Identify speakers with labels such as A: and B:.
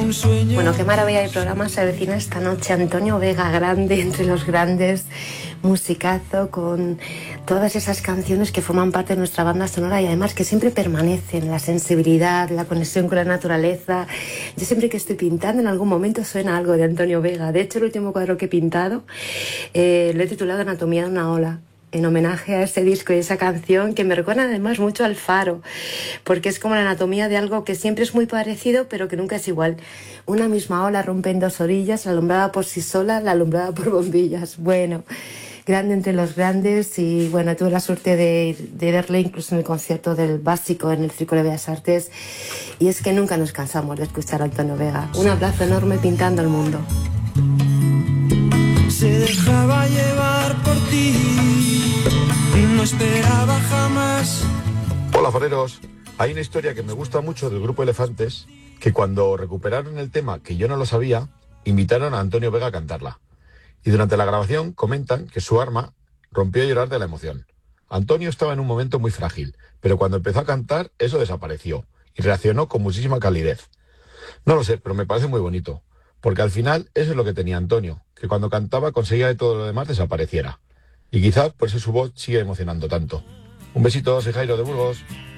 A: Bueno, qué maravilla de programa se avecina esta noche. Antonio Vega, grande entre los grandes, musicazo con todas esas canciones que forman parte de nuestra banda sonora y además que siempre permanecen, la sensibilidad, la conexión con la naturaleza. Yo siempre que estoy pintando en algún momento suena algo de Antonio Vega. De hecho, el último cuadro que he pintado lo he titulado Anatomía de una ola, en homenaje a ese disco y esa canción que me recuerda además mucho al Faro, porque es como la anatomía de algo que siempre es muy parecido pero que nunca es igual. Una misma ola rompe en dos orillas, la alumbrada por sí sola, la alumbrada por bombillas. Bueno, grande entre los grandes y bueno, tuve la suerte de verle incluso en el concierto del Básico en el Círculo de Bellas Artes y es que nunca nos cansamos de escuchar a Antonio Vega. Un abrazo enorme pintando el mundo.
B: Se dejaba llevar por ti, no esperaba jamás.
C: Hola fareros, hay una historia que me gusta mucho del grupo Elefantes, que cuando recuperaron el tema, que yo no lo sabía, invitaron a Antonio Vega a cantarla. Y durante la grabación comentan que su arma rompió a llorar de la emoción. Antonio estaba en un momento muy frágil, pero cuando empezó a cantar eso desapareció y reaccionó con muchísima calidez. No lo sé, pero me parece muy bonito. Porque al final eso es lo que tenía Antonio, que cuando cantaba conseguía que todo lo demás desapareciera. Y quizás por eso su voz sigue emocionando tanto. Un besito, soy Jairo de Burgos.